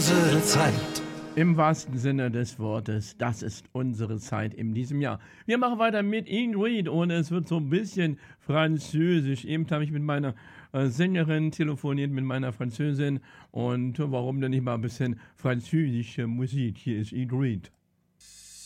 unsere Zeit. Im wahrsten Sinne des Wortes, das ist unsere Zeit in diesem Jahr. Wir machen weiter mit Ingrid und es wird so ein bisschen französisch. Eben habe ich mit meiner Sängerin telefoniert, mit meiner Französin und warum denn nicht mal ein bisschen französische Musik? Hier ist Ingrid.